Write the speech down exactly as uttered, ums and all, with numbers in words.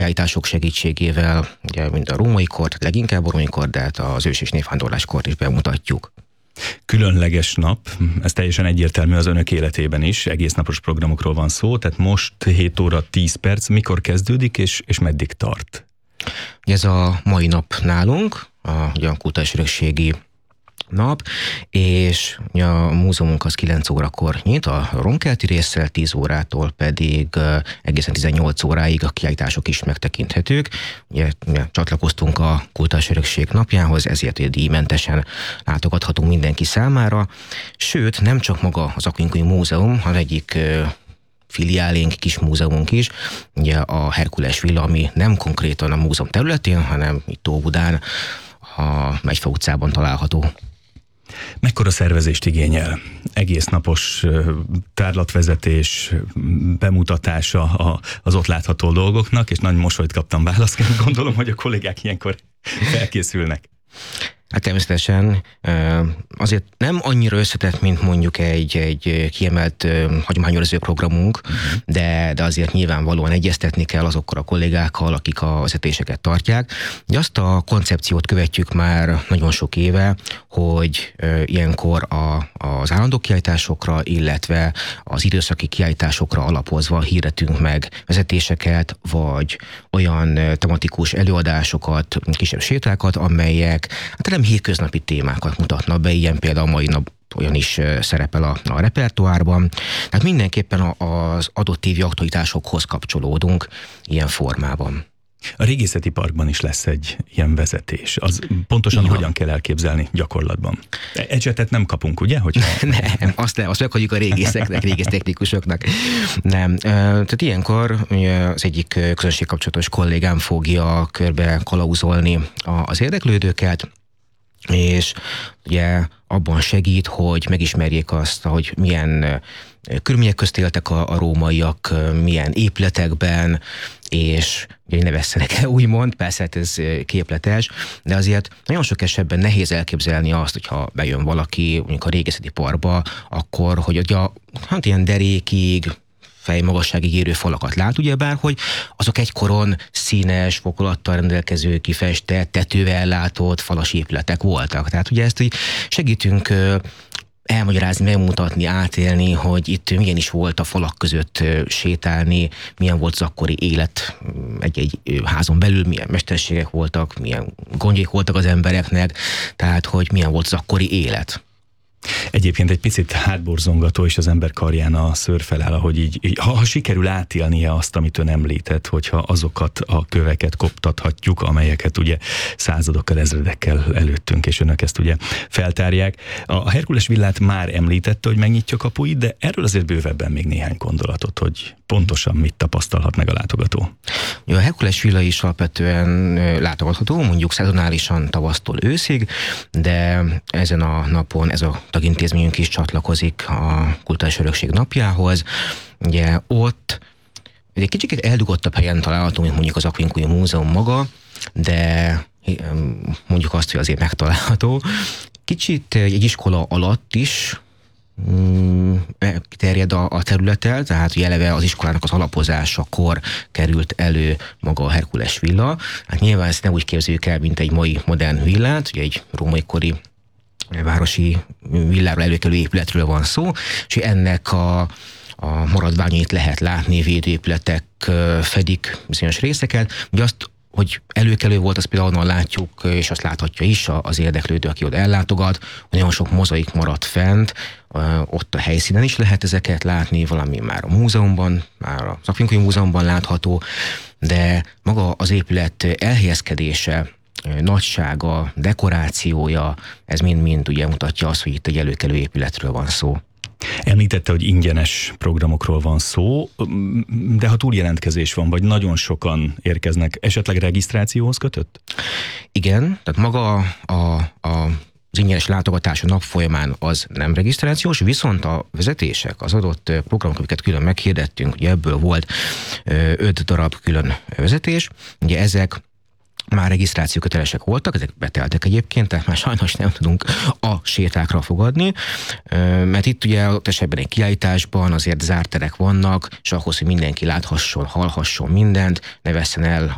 kiállítások segítségével, ugye mind a római kort, leginkább a római kort, de hát az ős és névvándorlás kort is bemutatjuk. Különleges nap, ez teljesen egyértelmű az önök életében is, egész napos programokról van szó, tehát most hét óra tíz perc, mikor kezdődik és, és meddig tart? Ez a mai nap nálunk, a, ugye a kulturális örökségi nap, és a múzeumunk az kilenc órakor nyit, a ronkelti résszel, tíz órától pedig egészen tizennyolc óráig a kiállítások is megtekinthetők. Ugye, ugye csatlakoztunk a kulturális örökség napjához, ezért ugye díjmentesen látogathatunk mindenki számára, sőt, nem csak maga az Aquincui Múzeum, hanem egyik filiálénk, kis múzeumunk is, ugye a Herkules Villa, ami nem konkrétan a múzeum területén, hanem itt Óbudán, a Megyfa utcában található. Mekkora szervezést igényel? Egész napos tárlatvezetés, bemutatása az ott látható dolgoknak, és nagy mosolyt kaptam válaszként. Gondolom, hogy a kollégák ilyenkor felkészülnek. Hát természetesen azért nem annyira összetett, mint mondjuk egy, egy kiemelt hagyományőrző programunk, uh-huh. de, de azért nyilvánvalóan egyeztetni kell azokkal a kollégákkal, akik a vezetéseket tartják. Ugye azt a koncepciót követjük már nagyon sok éve, hogy ilyenkor a, az állandó kiállításokra, illetve az időszaki kiállításokra alapozva hirdetünk meg vezetéseket, vagy olyan tematikus előadásokat, kisebb sétákat, amelyek hát nem hétköznapi témákat mutatnak be, ilyen például a mai nap olyan is szerepel a, a repertoárban. Tehát mindenképpen az adott évi aktualitásokhoz kapcsolódunk ilyen formában. A Régészeti Parkban is lesz egy ilyen vezetés. Az pontosan ja. hogyan kell elképzelni gyakorlatban? Ecsetet nem kapunk, ugye? Hogyha... nem, azt nem, azt meghagyjuk a régészeknek, régésztechnikusoknak. Nem. Tehát ilyenkor az egyik közönségkapcsolatos kollégám fogja körbe kalauzolni az érdeklődőket, és ugye abban segít, hogy megismerjék azt, hogy milyen körülmények közt éltek a, a rómaiak, milyen épületekben, és ugye ne vesszenek el, úgymond, persze hát ez képletes, de azért nagyon sok esetben nehéz elképzelni azt, hogyha bejön valaki mondjuk a Régészeti Parkba, akkor, hogy ugye hát ilyen derékig, fejmagasságig érő falakat lát, ugyebár, hogy azok egykoron színes, fokolattal rendelkező, kifestett, tetővel ellátott falas épületek voltak. Tehát ugye ezt így segítünk elmagyarázni, megmutatni, átélni, hogy itt milyen is volt a falak között sétálni, milyen volt az akkori élet egy-egy házon belül, milyen mesterségek voltak, milyen gondjaik voltak az embereknek, tehát hogy milyen volt az akkori élet. Egyébként egy picit hátborzongató, és az ember karján a szőr feláll, ahogy így, így ha, ha sikerül átélnie azt, amit ön említett, hogyha azokat a köveket koptathatjuk, amelyeket ugye századokkal, ezredekkel előttünk, és önök ezt ugye feltárják. A Herkules Villát már említette, hogy megnyitja kapuit, de erről azért bővebben még néhány gondolatot, hogy pontosan mit tapasztalhat meg a látogató. A Herkules Villa is alapvetően látogatható, mondjuk szezonálisan tavasztól őszig, de ezen a napon ez a tagintézményünk is csatlakozik a Kulturális Örökség napjához. Ugye ott egy kicsit eldugottabb helyen található, mint mondjuk az Aquincui Múzeum maga, de mondjuk azt, hogy azért megtalálható. Kicsit egy iskola alatt is terjed a, a területtel, tehát hogy eleve az iskolának az alapozásakor került elő maga a Herkules Villa. Hát nyilván ezt nem úgy képzeljük el, mint egy mai modern villát, ugye egy római kori városi villáról előkelő épületről van szó, és ennek a, a maradványait lehet látni, védőépületek fedik bizonyos részeket. Ugye azt, hogy előkelő volt, azt például onnan látjuk, és azt láthatja is az érdeklődő, aki oda ellátogat, hogy nagyon sok mozaik maradt fent, ott a helyszínen is lehet ezeket látni, valami már a múzeumban, már az Aquincui Múzeumban látható, de maga az épület elhelyezkedése, nagysága, dekorációja, ez mind-mind ugye mutatja azt, hogy itt egy előkelő épületről van szó. Említette, hogy ingyenes programokról van szó, de ha túljelentkezés van, vagy nagyon sokan érkeznek, esetleg regisztrációhoz kötött? Igen, tehát maga a, a az ingyenes látogatás a nap folyamán az nem regisztrációs, viszont a vezetések, az adott programok, amiket külön meghirdettünk, ugye ebből volt öt darab külön vezetés, ugye ezek már regisztrációkötelesek voltak, ezek beteltek egyébként, tehát már sajnos nem tudunk a sétákra fogadni, mert itt ugye ott esetben egy kiállításban azért zárt terek vannak, és ahhoz, hogy mindenki láthasson, hallhasson mindent, ne vesszen el